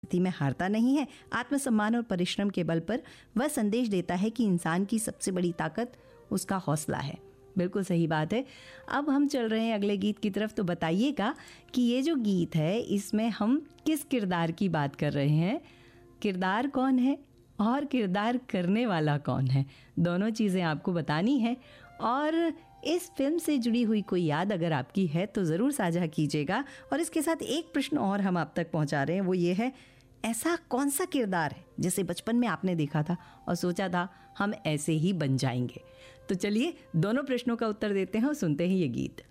स्थिति में हारता नहीं है। आत्मसम्मान और परिश्रम के बल पर वह संदेश देता है कि इंसान की सबसे बड़ी ताकत उसका हौसला है। बिल्कुल सही बात है। अब हम चल रहे हैं अगले गीत की तरफ। तो बताइएगा कि ये जो गीत है इसमें हम किस किरदार की बात कर रहे हैं, किरदार कौन है और किरदार करने वाला कौन है, दोनों चीज़ें आपको बतानी है। और इस फिल्म से जुड़ी हुई कोई याद अगर आपकी है तो ज़रूर साझा कीजिएगा। और इसके साथ एक प्रश्न और हम आप तक पहुंचा रहे हैं, वो ये है, ऐसा कौन सा किरदार है जिसे बचपन में आपने देखा था और सोचा था हम ऐसे ही बन जाएंगे। तो चलिए दोनों प्रश्नों का उत्तर देते हैं और सुनते हैं ये गीत।